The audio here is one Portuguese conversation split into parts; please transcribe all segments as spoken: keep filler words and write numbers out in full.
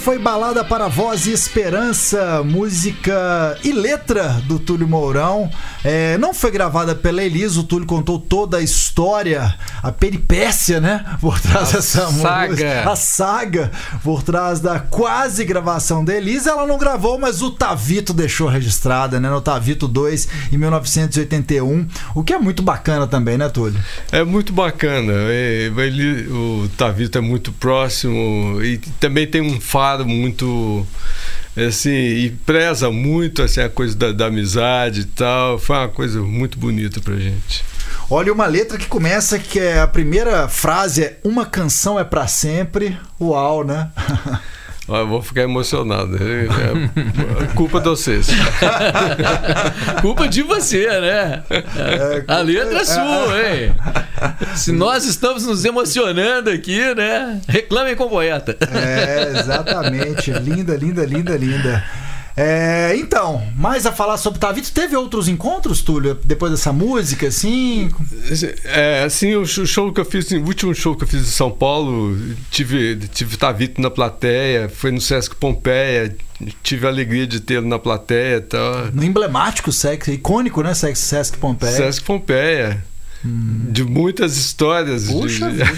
foi Balada para Voz e Esperança, música e letra do Túlio Mourão. É, não foi gravada pela Elis, o Túlio contou toda a história, a peripécia, né, por trás a dessa saga. música, a saga por trás da quase gravação da Elis. Ela não gravou, mas o Tavito deixou registrada, né, no Tavito dois, em mil novecentos e oitenta e um, o que é muito bacana também, né, Túlio? É muito bacana. Ele, o Tavito é muito próximo e também tem um faro muito assim, e preza muito assim, a coisa da, da amizade e tal. Foi uma coisa muito bonita pra gente. Olha, uma letra que começa, que é a primeira frase é: uma canção é pra sempre. Uau, né? Eu vou ficar emocionado. É culpa de vocês. Culpa de você, né? É, a letra é sua, hein? Se nós estamos nos emocionando aqui, né? Reclamem com o poeta. É, exatamente. Linda, linda, linda, linda. É, então, mais a falar sobre Tavito. Teve outros encontros, Túlio, depois dessa música, assim? É, assim, o show que eu fiz, o último show que eu fiz em São Paulo, tive, tive Tavito na plateia, foi no Sesc Pompeia, tive a alegria de tê-lo na plateia e tal. No emblemático Sesc, icônico, né, Sesc, Sesc Pompeia. Sesc Pompeia. Hum. De muitas histórias. Puxa de...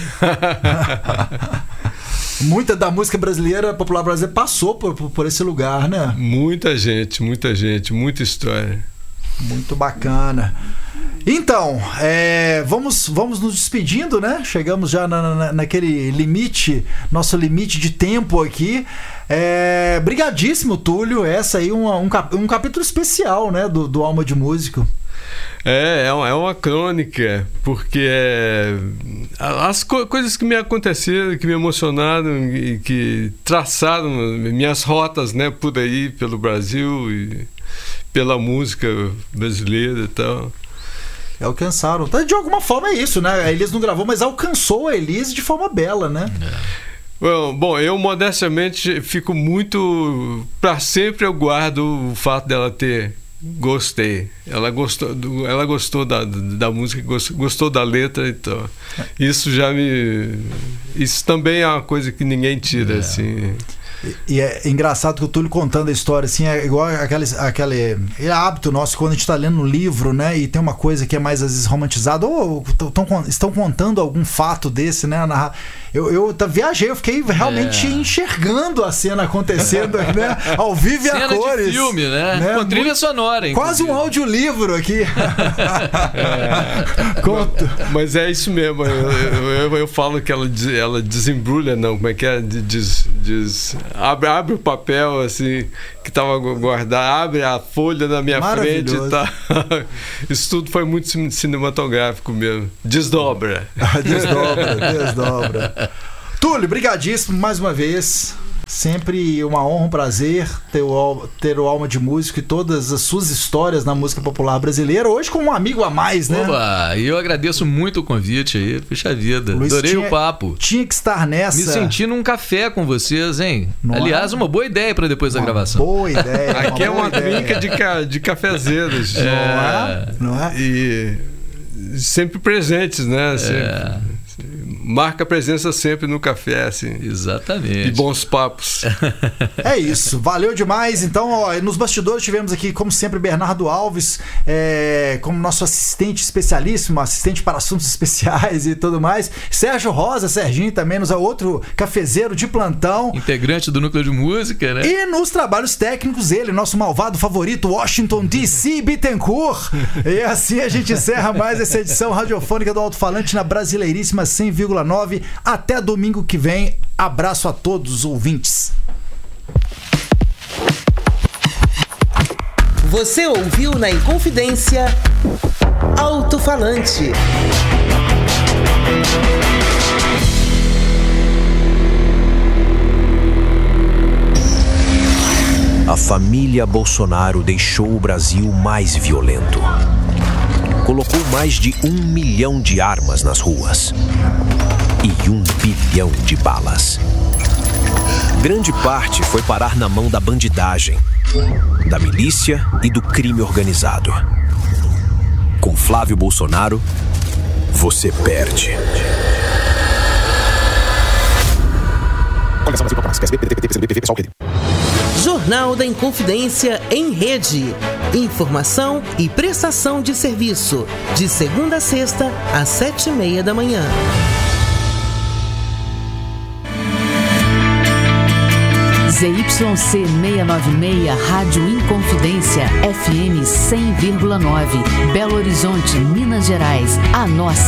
Muita da música brasileira, popular brasileira, passou por, por esse lugar, né? Muita gente, muita gente, muita história. Muito bacana. Então, é, vamos, vamos nos despedindo, né? Chegamos já na, na, naquele limite, nosso limite de tempo aqui. É, brigadíssimo, Túlio. Essa aí é um, um, um capítulo especial, né? Do, do Alma de Músico. É, é uma, é uma crônica, porque é, as co- coisas que me aconteceram, que me emocionaram e que traçaram minhas rotas, né, por aí, pelo Brasil e pela música brasileira e tal. Alcançaram. De alguma forma é isso, né? A Elis não gravou, mas alcançou a Elis de forma bela, né? É. Bom, bom, eu modestamente fico muito... Para sempre eu guardo o fato dela ter... Gostei. Ela gostou, do, ela gostou da, da música, gostou, gostou da letra, então. Isso já me. Isso também é uma coisa que ninguém tira, é. assim. E, e é engraçado que o Túlio contando a história, assim, é igual aquele, aquele é hábito nosso quando a gente está lendo um livro, né? E tem uma coisa que é mais às vezes romantizada, ou tão, estão contando algum fato desse, né? Na, eu, eu tá, viajei, eu fiquei realmente é. enxergando a cena acontecendo, né? Ao vivo e a cores. Cena de filme, né? né? Com trilha sonora, quase um audiolivro aqui. É. Conto. Mas é isso mesmo. Eu, eu, eu, eu falo que ela, ela desembrulha, não, como é que é? Diz, diz, abre, abre o papel assim que estava guardado, abre a folha na minha frente e tá. Isso tudo foi muito cinematográfico mesmo. Desdobra. desdobra, desdobra. Túlio, brigadíssimo mais uma vez. Sempre uma honra, um prazer ter o, ter o Alma de Músico e todas as suas histórias na música popular brasileira. Hoje com um amigo a mais, né? Oba, e eu agradeço muito o convite aí. Puxa vida, Luiz, adorei tinha, o papo. Tinha que estar nessa. Me senti num café com vocês, hein? Não Aliás, é? uma boa ideia para depois uma da gravação. Boa ideia. Aqui uma é uma ideia. trinca de, ca, de cafezeiros. É. Não é? Não é? E sempre presentes, né? Sempre. É. Marca presença sempre no café, assim. Exatamente. E bons papos. É isso, valeu demais. Então, ó, nos bastidores tivemos aqui, como sempre, Bernardo Alves, é, como nosso assistente especialíssimo, assistente para assuntos especiais e tudo mais. Sérgio Rosa, Serginho também, nos outro cafezeiro de plantão. Integrante do Núcleo de Música, né? E nos trabalhos técnicos, ele, nosso malvado favorito, Washington D C Bittencourt. E assim a gente encerra mais essa edição radiofônica do Alto-Falante na Brasileiríssima cem vírgula nove. Até domingo que vem. Abraço a todos os ouvintes. Você ouviu na Inconfidência Alto-Falante. A família Bolsonaro deixou o Brasil mais violento. Colocou mais de um milhão de armas nas ruas e um bilhão de balas. Grande parte foi parar na mão da bandidagem, da milícia e do crime organizado. Com Flávio Bolsonaro, você perde. Jornal da Inconfidência em Rede. Informação e prestação de serviço. De segunda a sexta, às sete e meia da manhã. Z Y C seiscentos e noventa e seis, Rádio Inconfidência, F M cem vírgula nove, Belo Horizonte, Minas Gerais. A nossa